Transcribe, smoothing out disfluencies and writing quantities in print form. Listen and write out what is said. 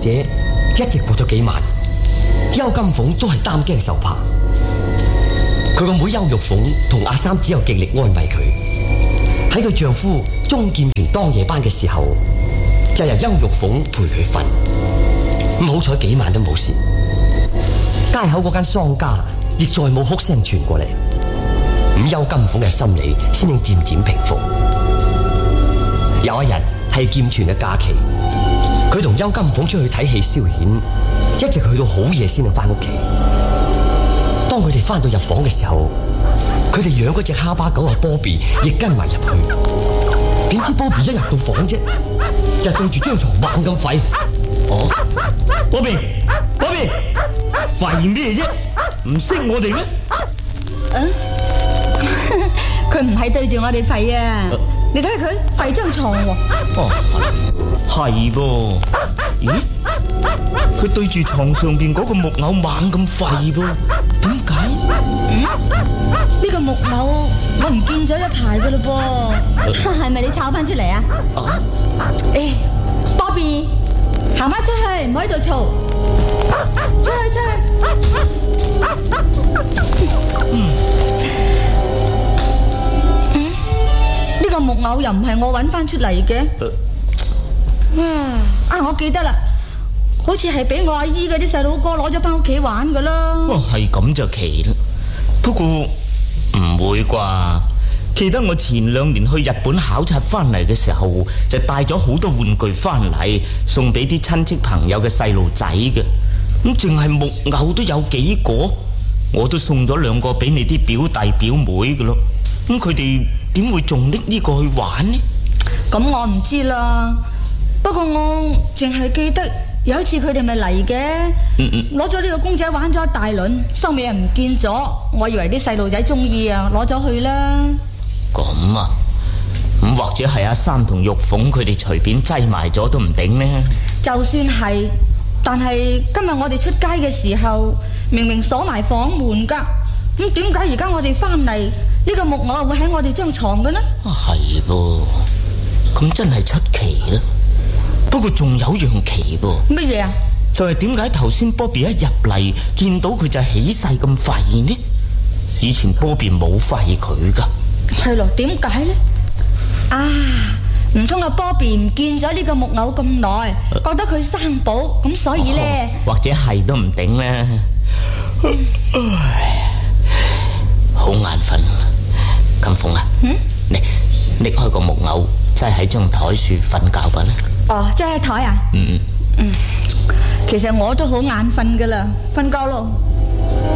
者一直過咗幾晚，邱金鳳都係擔驚受怕。佢個妹邱玉鳳同阿三只有極力安慰佢。喺佢丈夫鍾劍泉當夜班嘅時候，就由邱玉鳳陪佢瞓。咁好彩幾晚都冇事。街口嗰間喪家亦再冇哭聲傳過嚟。咁邱金鳳嘅心理先至漸漸平復。有一日係劍泉嘅假期，佢同邱金鳳出去睇戲消遣，一直去到好夜先至翻屋企。當佢哋翻到入房嘅時候，佢哋養嗰隻哈巴狗阿波比亦跟埋入去。點知波比一入到房啫，就對住張床猛咁吠。哦，波比，吠咩啫？唔識我哋咩？ 佢唔係對住我哋吠啊！你睇下佢吠張床喎。 哦，係噃。咦？佢對住床上邊嗰個木偶猛咁吠噃？點解？ 呢個木偶我唔見咗一排噶嘞噃，係咪你炒翻出嚟啊？波比，行翻出去，唔好喺度嘈，出去。呢個木偶又唔係我搵翻出嚟嘅。我記得啦，好似係俾我阿姨嗰啲細佬哥攞咗翻屋企玩噶啦。 係咁就奇啦。不過唔會啩？記得我前2年去日本考察翻嚟嘅時候，就帶咗好多玩具翻嚟，送俾啲親戚朋友嘅細路仔嘅。咁淨係木偶都有幾個，我都送咗2個俾你啲表弟表妹嘅咯。咁佢哋點會仲拎呢個去玩呢？ 咁我唔知啦。不過我淨係記得有一次佢哋咪嚟嘅，攞咗呢個公仔玩咗一大輪，收尾又唔見咗。我以為啲細路仔中意啊，攞咗去啦。 咁啊，咁或者係阿三同玉鳳佢哋隨便擠埋咗都唔定呢。 就算係，但係今日我哋出街嘅時候，明明鎖埋房門噶，咁點解而家我哋翻嚟呢個木偶會喺我哋張床嘅呢？ 係噃，咁真係出奇啦。不過仲有樣奇噃。 乜嘢啊？ 就係點解頭先波比一入嚟見到佢就起勢咁吠呢？以前波比冇吠佢噶。 係咯，點解呢？唔通阿波比唔見咗呢個木偶咁耐，覺得佢生寶，咁所以呢， 或者係都唔定呢。好眼瞓，金鳳啊，你拎開個木偶，擠喺張台樹瞓覺吧呢。 即係喺台啊？其實我都好眼瞓噶啦，瞓覺咯。